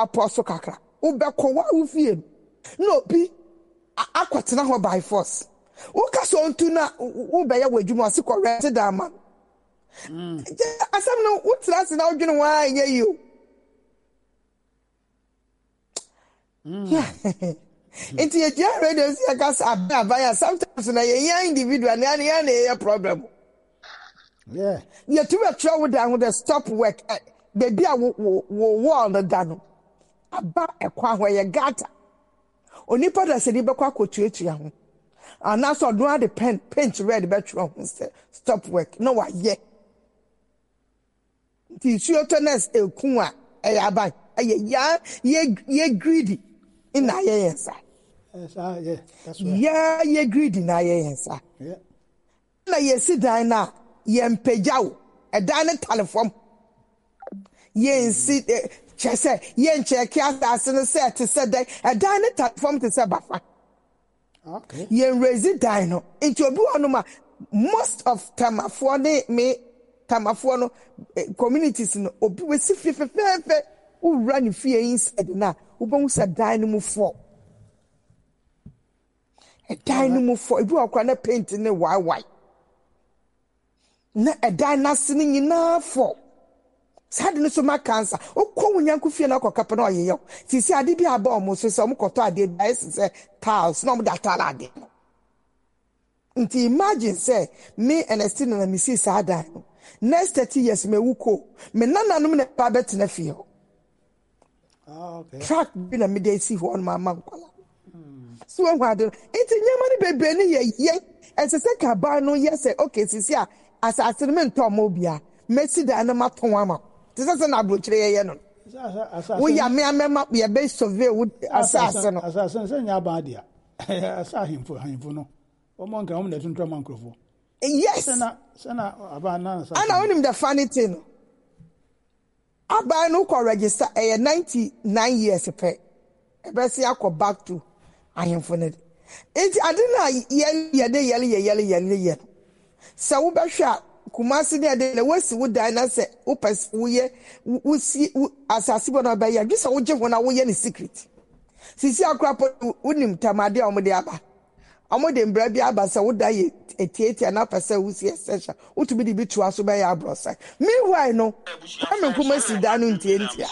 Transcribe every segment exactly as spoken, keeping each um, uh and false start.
apostle kakra ubeko wa ufie no bi akwatena ho by force uka so ntu na ubeye wadwuma ase correct da man mm asam no utrase na odwene wa anya yi mm Into your radio, see a gas abaya. Sometimes na young individual, na na problem. Yeah. You to a trouble down with a stop work. Baby, I will war on the dano. About a quan where you got. Only part I said, you quack to it, young. And now so do the pen, pinch red bedroom. Stop work. No, I yet. The shortness, a kuma, a abai, a ya, ye, ye greedy. In na ye sir. Yes, ah, yeah, that's right. Yeah, ye greedy na ye sir. Yeah. Na ye sit down na ye mpejaw e dan telephone. Ye sit che say ye check asase no say to say dan e dan telephone to say bafa. Okay. Ye raise dan no. Into obi ono ma most of tamafo ne me tamafo no communities no obi we si fe fe fe u run fie inside na ubon sa dan mu fo e dan mu fo ebi akwa na paint ne why why na e dan na sene nyina fo sad ne so ma cancer okwo wunyanku fie na akokapa na oyeyo sisi ade bi aba omo so so omokoto ade dai se tiles na omo da tala ade nti imagine say me and Estine na me see sa dan next thirty years me wuko me nananom na pa betena fie ho. Ah, okay. Track been a midday see one my man. So I'm going to it's a Yamani baby, ye, as a second bar no, yes, okay, Sisia, as I said, men Tomobia, Messi the animal Tomama. This is an ablution. We are mere member, we are based survey with assassin. Assassin, send your body. I saw him for him for no. One monk, I'm the Tuntraman. Yes, Senna, Senna, Abana, I know him the funny thing. Aba no ko register eh ninety-nine years pe e be se akọ back to ahemfo ne enti ade na ye ye de yele ye yele yele ye se wo be hwa kumasi de de le wasi wo dan na se wo pes wo ye wo si asasi bo na be ye gisa wo je wona wo ye ne secret sisi akra po unim tamade a mo de aba amo de mbra bi aba se wo da ye etieti na pese wo si essential wo to be the bitu aso be ya abrosa meanwhile no am kuma si da no ntientia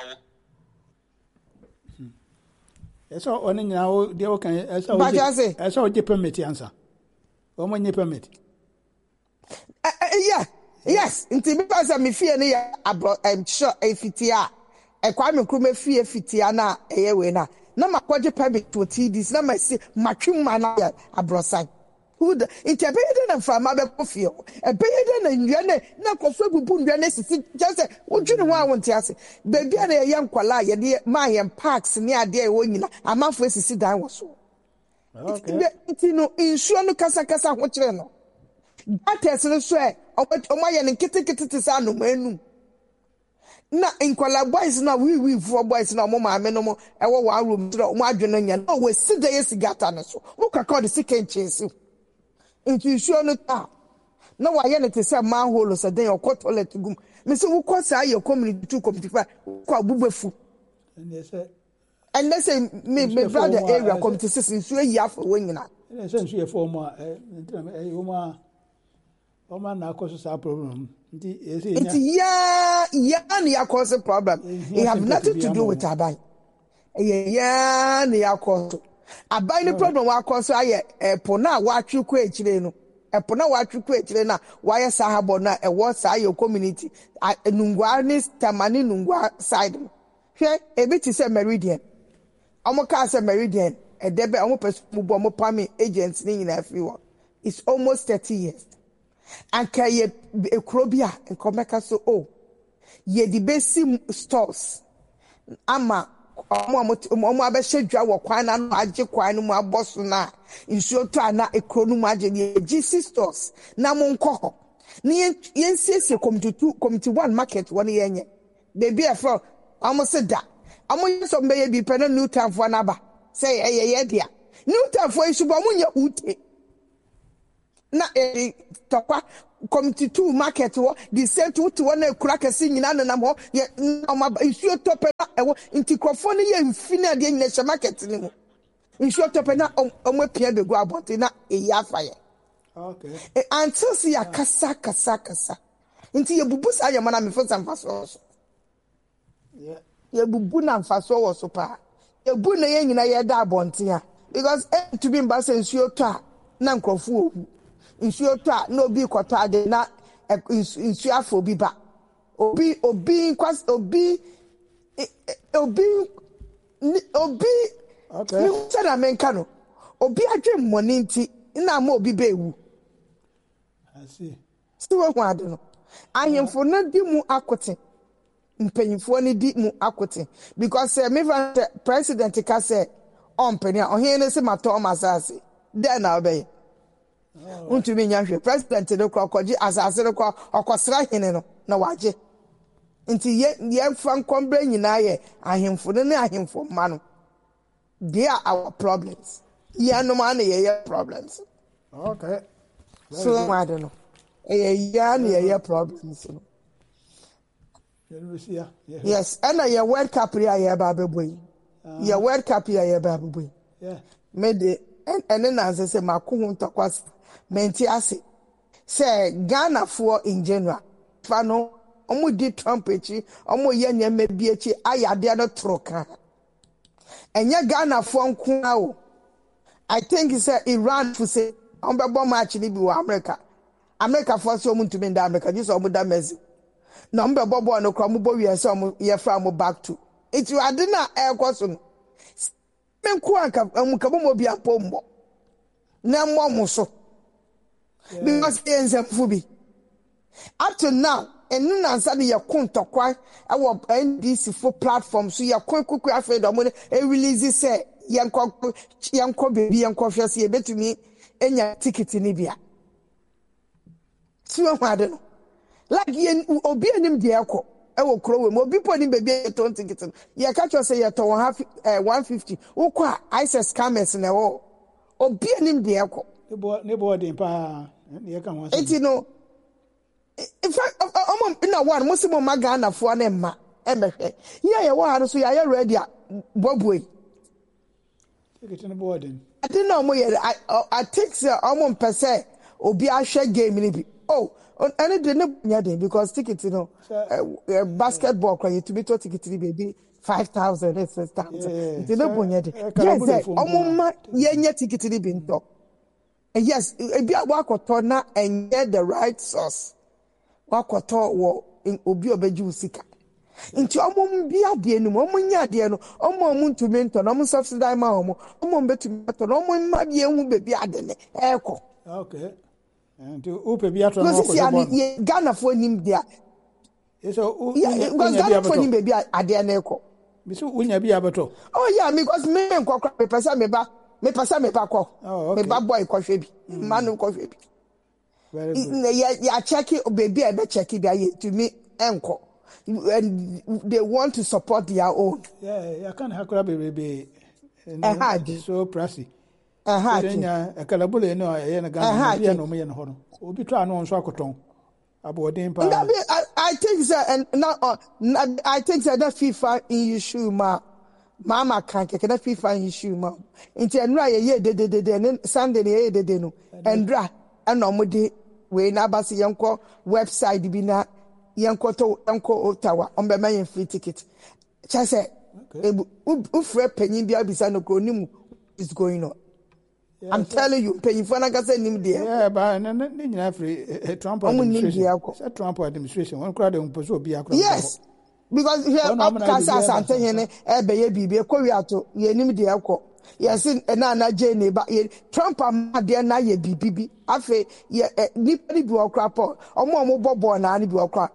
eso oni nya wo de wo kan eso wo eso wo je permit answer wo mo nye permit yeah yes nti bi pass me fie ne ya abro I'm sure e fitia e kwa me kuma fie fitia na eye we na na makwaje permit to T Ds na ma si matwum na ya abrosa who the interpret na fama be kofio e beye na nwia ne na kofo bubu nwia ne sisi just say wodwene ho awonte ase baby na ye yankwala ye de ma ye parks ne ade e wonyina amafo sisi dan wo so okay it no insuo no kasa kasa ho kire no that is no so e omo ye ne kitikiti ti sa no manu na inkwala boys na we we for boys na omo ma me no mo e wo wa room tro omo adwene nya no we sida ye sigata ne so wo kaka de siken chesi into sure no ta na wa ye ne te say manhole so den your toilet gum me say wo kwasa your community to community fa kwa bubefu and they say and they say me me brother area community system so yi afọ wonyina they say so ye for mo eh eh wo ma o ma na cause sa problem nti nti ya ya na cause problem it have nothing to do with abai eh ya na cause abai the problem wa cause aye epo na wa twekọ echire no epo na wa twekọ echire na wa ye sahabo na e wo sa your community nungwa ni tamani nungwa side hwe e bi ti say meridian omo ka say meridian e debe omo pesu bo omo pami agents ni nyina free one it's almost thirty years and kaye ekrobia enkomeka so oh ye di besi stores ama omo omo abehedwa wo kwan na no age kwan no mu aboso na nsuo to ana ekro no mu age ye G C stores na mo nko ni yensiesie committee two committee one market won yenye baby e for omo se da omo yeso mbeye bi pe na new town for na ba say eh ye dia new town for isubo omo nya ute na eh tokwa committee two market wo the same to to one ekura kesi nyina nenam ho ye oma isuo tope na ewo nti krofo ne ye mfina de nyina hye market ni mu isuo tope na omo pia begu abonte na eyi afaye okay until see ya kasa kasa kasa nti ye bubu sa ye mana me fo samfaso so yeah ye bubu na mfaso wo so pa ye bu na ye nyina ye da abonte a because eh, to be mbasa nsuo to a na nkrofo owu nsuo to a na obi kwoto ade na nsuo afọ obi ba obi obi kwas obi obi obi okay mi tell menka no obi adwe mmoni nti na ma obi ba ewu I see so wo ade no ahemfo na di mu akote mpanyimfo ni di mu akote because uh, me president ka say on penia ohen ne se mato masase then na obey untu mi nyahwe president de kro koji asase de kro okosra hene no na waje nti ye ye fan kombre nyina ye ahemfo ne ahemfo ma no they are our problems ye no ma na ye problems okay so ma de no e ye na ye problems no yes and ye world cup ya ye ba beboyi ye world cup ya ye ba beboyi yeah me de ene na se makohu ntokwas menti ase say Ghana for in general fano omo di Trump echi omo ye nyema bi echi ayade no troka enye Ghana for nko awo I think say Iran for say on be bomb match ni bi wa America America for so omo ntumi nda America just omo da mezi na mbe bobo no kro mo bo wi ese omo ye fra mo back to it you ade na e kwaso no menku anka amukabo mo bi apombo na mo mo so because yen fu bi up to now enu na nsa de yakun tokwa awo N D C for platform so yakun kuku afa do mo e release say yanko yanko bebi yanko hwese ye betumi enya ticket ni bia so hwade no like yen obi anim de yakọ ewo krowe mo obi poni bebi to ticket ye ka cho say ye to one fifty ukwa ice scammers na wo obi anim de yakọ ne bo de pa ne ka ho eti no in fact omo na one mo se mo magana fo na ma emehwe ye ye wa no so ya ye ready a bobuei ticket ne bo de I didn't know mo ye I I think say omo mpese obi ahwe game ni bi oh and it didn't know because ticket you know uh, uh, basketball cry to be to ticket baby five thousand six thousand it didn't know yes omo ma ye nya ticket ni bi nto yes e bi wakoto na enye the right source wakoto wo obi obeji usika nti omo bi ade enu omo nya ade no omo omo ntumi nto na omo subsidize ma omo omo betumi to na omo ma bi ehu bebi ade ne eko okay and upe bi ato no ko ye Ghana for nim dia eso u Ghana for nim bebi ade na eko bi so unya bi abeto oh yeah because me nkokra me pesa me ba me pesa me ba ko me ba boy ko hwe bi manu ko hwe bi very good ya ya check bebi e be check bi aye to me enko and they want to support their own yeah ya kan hakura bebe eh hard so pressy eh hard nya ekalabule no ye na Ghana bi na mo ye no ho no obi to ano nso akoton abodin pa I, I think that and not uh, I think that that FIFA in issue ma mama kan ke that FIFA in issue ma nti enra ye ye de de de de Sunday ye de de no endra and omode we na basi yenko website bi na yenko to yenko otawa on be my free ticket cha say u free penyin bia bisa no ko nimu is going on. Yes, I'm telling you, paying for na say nim there. Yeah, but na na nyina free Trump administration. Say Trump administration, one crowd on poso bi akra. Yes. Because here up kasa asante hene e be ye bibi e kowi ato ye nim de ekọ. Yes na na je ne ba Trump am de na ye bibi afi ye nipa ni bi okra po. Omo omo bobo na ni bi okra.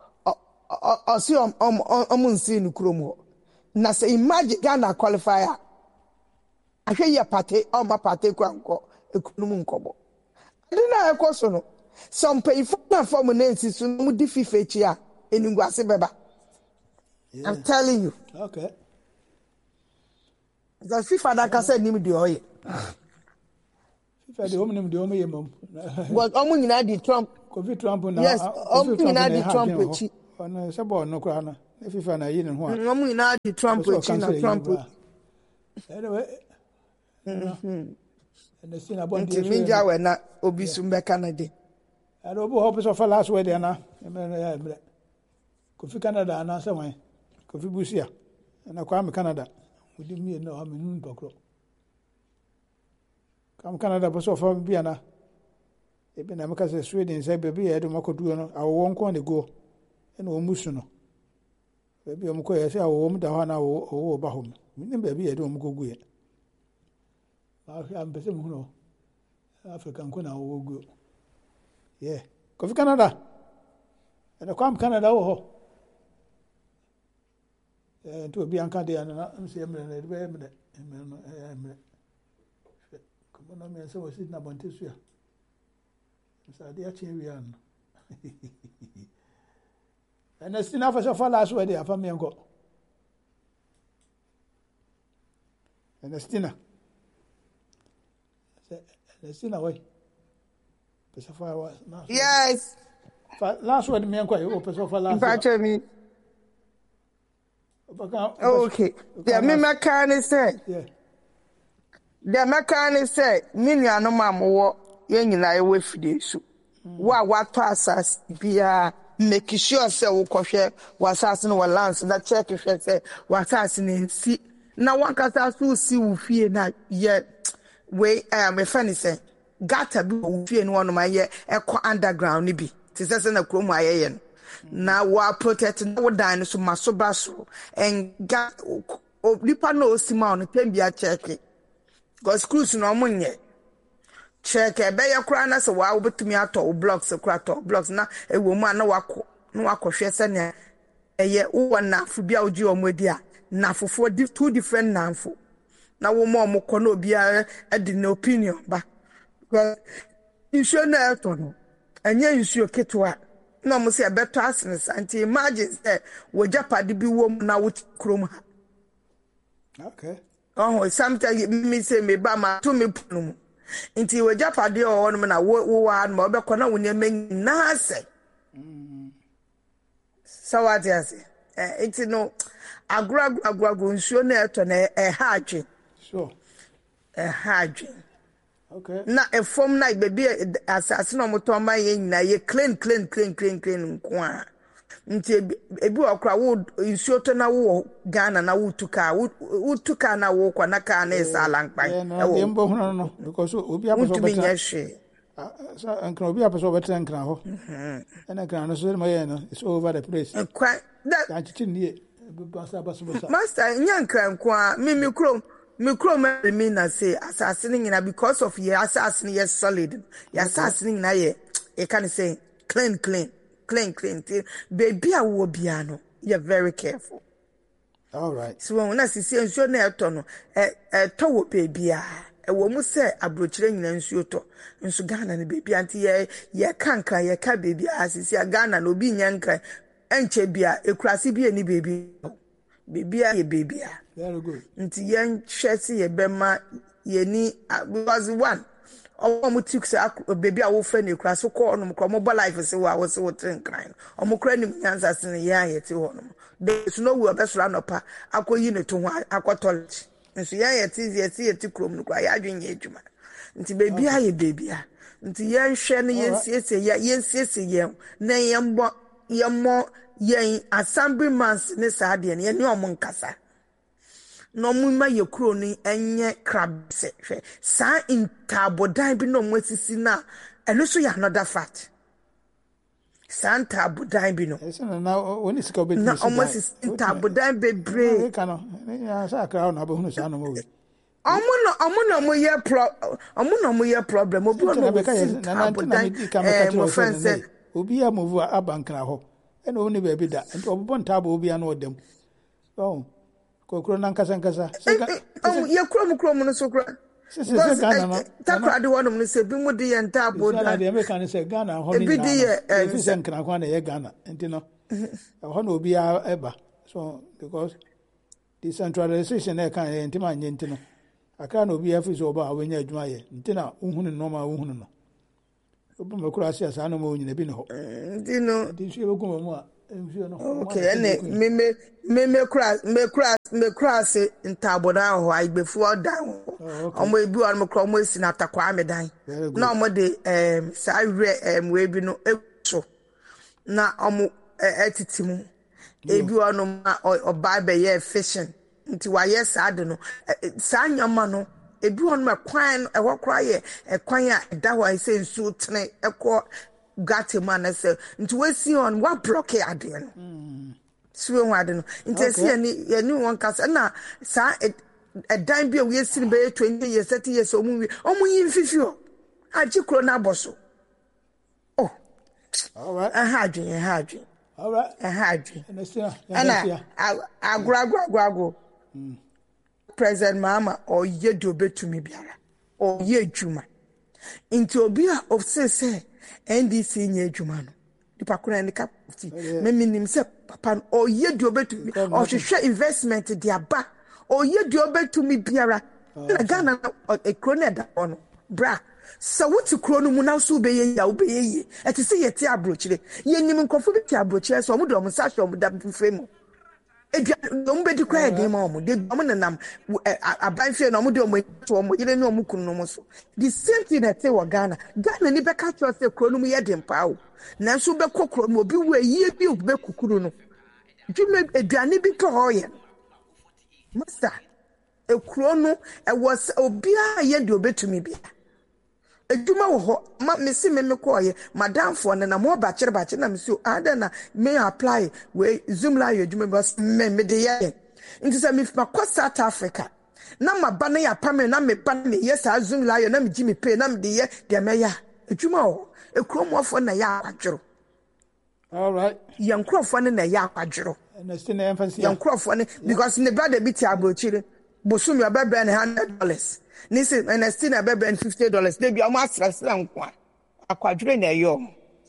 O si om om om nsi ni krom ho. Na say imagine Ghana qualifier. Ahwe ye party o ma party kwa nko ekunum nkobo ade na ekoso no some pay for na form na nsisu mu di FIFA chi a enungwase beba. I'm telling you. Okay. The FIFA da ka say nim di oye FIFA de omnim de omoye mom what omo nyina di Trump Kofi Trump na yes omu nyinaa di Trump echi ono se bo no kra na FIFA na yi ne ho a omu nyinaa di Trump echi na Trump anyway mhm and see na bondi nti minja we na obi sumbe Canada and obo hope so for last way there na Kofi Canada na se wan Kofi Busia na kwa me Canada odi mi na o me nu ntokro kam Canada bo so for bia na ebe na maka se Sweden say baby e do makodu no awo nko ne go e na o musu no baby o mko ye say awo mu da ho na awo o ba ho mi baby e do mko gu ye ba am pese mu no Africa nko na awo gu yeah Kofi Canada and kwam Canada wo ho eh to bi anka de na nse emre na de be emre emre emre ko na me se wo sit na bonte su ya sa dia chewian and it's enough for so last way there for me enko and it's tina it's tina way pesa for yes last way me enko you pesa for last bacha me okay the me mechanic say yeah the mechanic say me nuano mamwo ye nyina ye wefide su wa wato asas bia make sure say wo kohwe wasas no balance na check hwe say wasas ne nsi na wankasa so si wo fie na ye we am e fani say gata bi wo fie no no ma ye ekọ underground ni bi ti say say na krom ayeye no na wa protect na wo dan so maso baso en ga lipa no osima on tembia check because cruise no monye check e be ye kura na se wa obetumi ato blocks kura to blocks na ewo mu na wako na wakohwe se ne eye wo na afu bia oji omodi a na afofo two different nanfo na wo mo mo ko na obi a edi na opinion ba because issue na eto no enye issue ketwa na mo se e beto asene santi imagine say wo japade bi wo na wo krom ha okay oh sometimes me say me ba ma to me punu nti wo japade o no na wo wa no obekọ na wo nyema na ase mm sawati ase eh iti no agura agura go nsuo na eto na e haadwe sure e haadwe okay na e form na bebi asase na moto ma ye nyina ye clean clean clean clean clean nko a nti ebi okra wo nsuo to na wo Ghana na wo tuka wo tuka na wo kwa na ka na isala nkpan e wo dembo hono no because obi aposo betra so ankra obi aposo betra nkra ho mhm ena nkra no so ma ye no it's over the place nkwa da chichi nie basa basa basa master nya nkra nko a mi mikro mikro me na say asase ni nyina because of ye asase ni yes solid ye asase ni nyina ye e can say clean clean clean clean baby a wo bia no you're very careful all right so when na sisi ensuo na eto no e e to wo baby a e wo mu se abrochire nyina ensuo to nso Ghana na baby anti ye ye kanka ye ka baby a sisi Ghana na obi nyanka enche bia ekurase bia ni baby baby a ye baby a very good nti yen hwese ye bema ye ni was one omo mutix baby a wo fra na ekurase ko onum ko mo life se wa wo se wo tren kan omo kra nim nyansa se ne ya ye te ho no there's no way obesra no pa akoyi ne to ho akotolch nso ya ye te ye te ye te krom no kwa ya adwenye adwuma nti baby a ye baby a nti yen hwe ne yen siese ya yen siese ye na yen bo yen mo yen assemblyman ne saade ne yen omo nkasa no muma ye kro ni enye crabse hwe sa intabodan bi no mwasisi na eno so ya another fact santa abodan bi no ese na woni sika obetisi na omwasisi intabodan bebre e kana ya sa kra na behunu sa no we omo no omo no mo ye pro omo no mo ye problem obi no be intabodan eh mo friends obi ya movu abankra ho ena woni be bi da enti obbo ntabo obi ya no odem oh kokro nan kasa kasa um ye krom krom no so kra se se Ghana no takra de wonum no se bi mu de ye ntabo da de me kan se Ghana ho ni bi de ye e fi se nkra kwa na ye Ghana enti no ho na obi a eba so because decentralization e kan ye enti ma nye enti no aka na obi a fi so oba a wenya adwuma ye enti na uhunu no ma uhunu no obu me kura ase asa no mo nyina bi ne ho di no di nsu e go mu a nsu no okay ene me me me me kura me kura me kura se ntabo na ho agbefu odan ho omo ebi on me kura omo esi na atakwa amedan na omo de em sa re em we bi no eso na omo etitimu ebi ono ma oba be ye fishing nti wa ye sa de no sa nyama no ebi on ma kwan e wo kra ye e kwan a da ho ise nsu tene e ko gate man say nti we see on what block e ade no mm so we ade no nti see ani ani won kasa na sa e dan bi we see be twenty years thirty years omu wi omu yin fifi o aji kro na boso oh all right aha adwen aha adwen all right aha adwen ana agura agura agura mm President Mama or ye do betumi biara or ye juma into obi a of say say N D C nye juma no dipa kura ni cap me minim se papa or ye do betumi or hwehwe investment dia ba or ye do betumi biara na Ghana e krone da ono bra so what kro no mu na so be ye ya wo be ye e te se ye te abrochire ye nim nkofo be te abrochire so mo do mo sa hwe mo da frame Edia no mbedi kwa de ma omo de omo nanam abanfie no omo de omo to omo yire ne omo kunu no so the same thing that say wa Ghana Ghana ni be ka to say kro no mu ye de mpa o na so be kokro no obi wa yie bi obi be kukuru no dwume eduane bi to ho ye master e kro no e was obi a ye de obetumi bia eduma wo ho ma me si me me ko ye madam fo ne na mo ba kire ba kire na me si ada na me apply we zoom la ye eduma bas me me de ye nti se me fa ko South Africa na ma ba na ya pa me na me ba me yes a zoom la ye na me ji me pay na me de ye de me ya eduma wo e kro mo fo na ya akwadworo all right yan kro fo ne na ya akwadworo na still na emphasis yan kro fo ne because ne brother bi ti abrochire bosumi ababra ne one hundred dollars Nisi and I still have been fifty dollars. They be a master slam one. A quadrille na yo.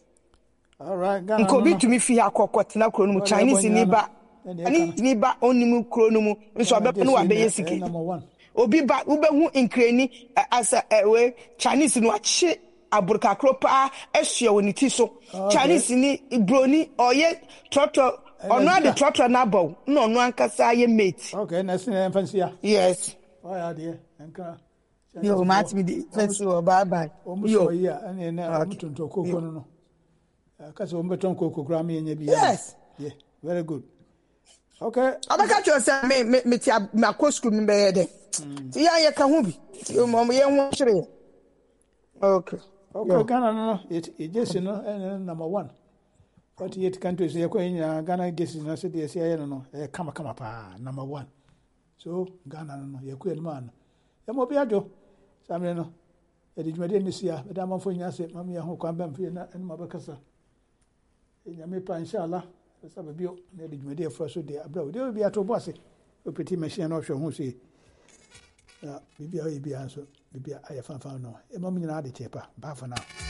All right, Ghana. Nko bi tumi fi akokot na krono Chinese ni ba. Ani ni ba onimu krono mu. Nso abepo no abeye sike. Number one. Obi ba ube hu inkreni as a we Chinese no achi aburka kropa ehwe woni ti so. Chinese ni broni oye trotro ono ade trotro na baw. No no ankasa ye mate. Okay, na sin emphasis. Yes. Oh yeah, dear. Enka. Yo, match me the first or bye bye. Yo, yeah, and na mutunto koko no no. Kasa o mbeton koko gra me nya bi. Yes. Yeah, very good. Okay. Abaka cho say me me me ti ma school me be de. Ti ya ye ka hu bi. Yo mo ye hu hire. Okay. Okay, Ghana no, it it just no number one. forty-eight countries ye ko nya Ghana just no say dey say no no. E kama kama pa number one. So Ghana no ye ko enuma no. E mo bi ajo. Samre no. E di dwumade ni sia, e da manfo nya se mam ye ho kwan bam fie na enuma bakasa. E nya me pa inshallah. E sa ba bio na di dwumade e fo so de abra. O de bi ato bo ase. O peti machine no hwe ho se. Ya bibia e bia so bibia aye fan fan no. E mam nyina de chepa. Ba for now.